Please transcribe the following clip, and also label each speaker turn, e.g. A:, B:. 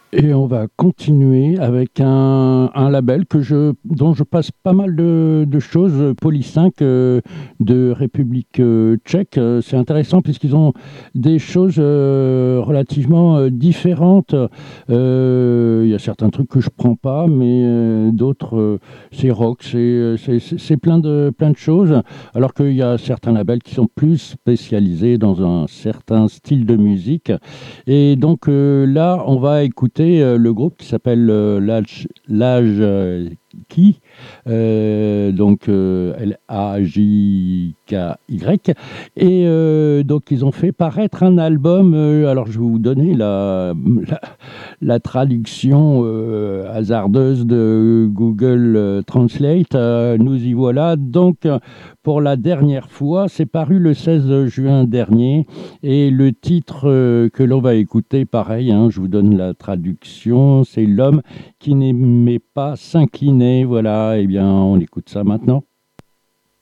A: Et on va continuer avec un label dont je passe pas mal de choses, Poly5 de République tchèque. C'est intéressant puisqu'ils ont des choses relativement différentes. Il y a certains trucs que je prends pas, mais d'autres, c'est rock, c'est plein de choses. Alors qu'il y a certains labels qui sont plus spécialisés dans un certain style de musique. Et donc là, on va écouter le groupe qui s'appelle l'âge qui, donc Lajky. Et donc ils ont fait paraître un album. Alors je vais vous donner la traduction hasardeuse de Google Translate. Nous y voilà. Donc pour la dernière fois, c'est paru le 16 juin dernier. Et le titre que l'on va écouter, pareil, hein, je vous donne la traduction, c'est L'homme qui n'aimait pas s'incliner. Voilà, eh bien, on écoute ça maintenant.